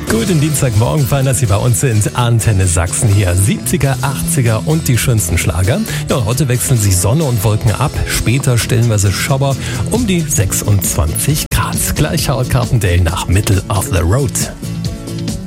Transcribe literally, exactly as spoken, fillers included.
Guten Dienstagmorgen, fein, dass Sie bei uns sind. Antenne Sachsen hier. siebziger, achtziger und die schönsten Schlager. Ja, heute wechseln sich Sonne und Wolken ab. Später stellenweise Schauer um die sechsundzwanzig Grad. Gleich Howard Carpendale nach Middle of the Road.